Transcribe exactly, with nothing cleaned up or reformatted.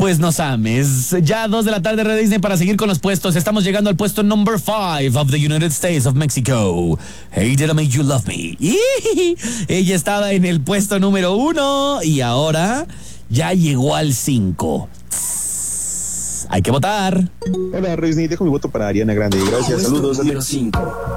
pues nos ames. Ya dos de la tarde, Red Disney, para seguir con los puestos. Estamos llegando al puesto number five of the United States of Mexico. Hey, did I make you love me? Ella estaba en el puesto número uno y ahora ya llegó al cinco. Hay que votar. Hola, Red Disney, dejo mi voto para Ariana Grande. Gracias, saludos. Número cinco.